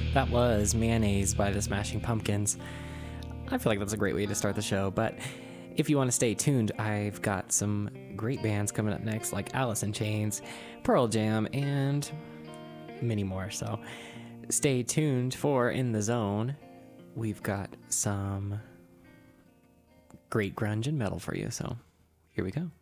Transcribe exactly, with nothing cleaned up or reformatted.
That was Mayonnaise by the Smashing Pumpkins. I feel like that's a great way to start the show, but if you want to stay tuned, I've got some great bands coming up next, like Alice in Chains, Pearl Jam, and many more. So stay tuned for In the Zone. We've got some great grunge and metal for you, so here we go.